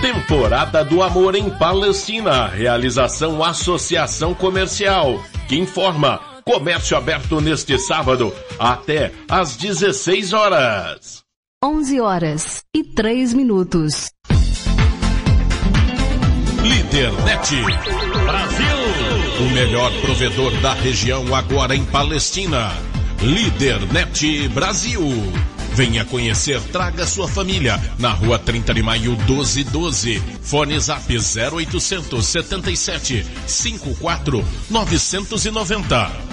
Temporada do Amor em Palestina. Realização Associação Comercial, que informa: comércio aberto neste sábado até às 16 horas. 11h03. Lídernet Brasil, o melhor provedor da região agora em Palestina. Lídernet Brasil. Venha conhecer, traga sua família. Na rua 30 de maio 1212. Fone Zap 0800 77 54 990.